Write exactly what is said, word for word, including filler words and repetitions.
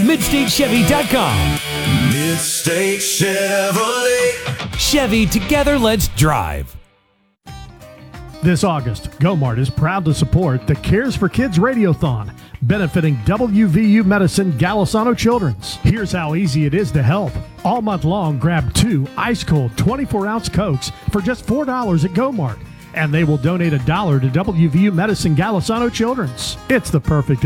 midstate chevy dot com. Midstate Chevrolet. Chevy, together let's drive. This August, Gomart is proud to support the Cares for Kids Radiothon, benefiting W V U Medicine Golisano Children's. Here's how easy it is to help. All month long, grab two ice-cold twenty-four ounce Cokes for just four dollars at Gomart, and they will donate a dollar to W V U Medicine Golisano Children's. It's the perfect